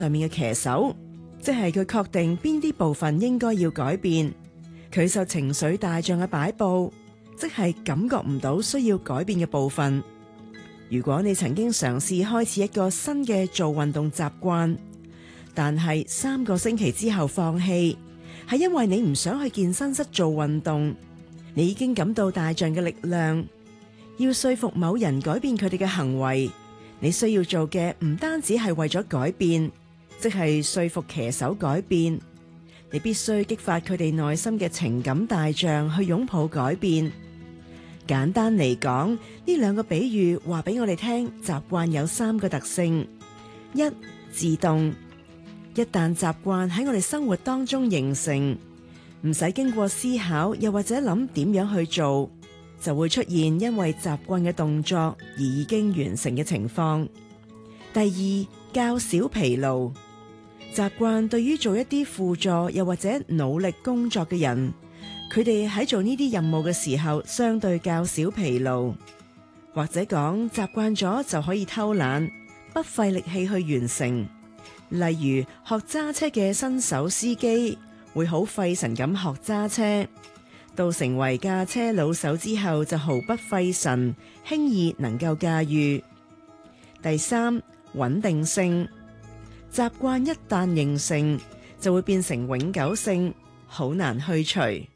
上面嘅騎手，即係佢確定邊啲部分應該要改變。佢受情緒大象嘅擺布，即係感覺唔到需要改變嘅部分。如果你曾經嘗試開始一個新嘅做運動習慣，但係3個星期之後放棄，係因為你唔想去健身室做運動，你已經感到大象嘅力量。要說服某人改變佢哋嘅行為，你需要做嘅唔單止係為咗改變，即係說服騎手改變，你必須激發佢哋內心嘅情感大象去擁抱改變。簡單嚟講，呢2個比喻話俾我哋聽，習慣有3個特性：一、自動，一旦習慣喺我哋生活當中形成，唔使經過思考，又或者諗點樣去做，就會出現因為習慣嘅動作而已經完成嘅情況。第二，較少疲勞，習慣對於做一啲輔助又或者努力工作嘅人，佢哋喺做呢啲任務嘅時候相對較少疲勞，或者講習慣咗就可以偷懶，不費力氣去完成。例如學揸車嘅新手司機會好費神咁學揸車，到成為駕車老手之後就毫不費神，輕易能夠駕馭。第三，穩定性，習慣一旦形成就會變成永久性，好難去除。